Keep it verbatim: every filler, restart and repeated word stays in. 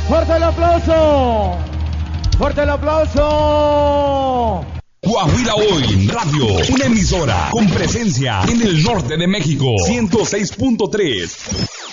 ¡Fuerte el aplauso! ¡Fuerte el aplauso! Coahuila Hoy Radio, una emisora con presencia en el norte de México, ciento seis punto tres.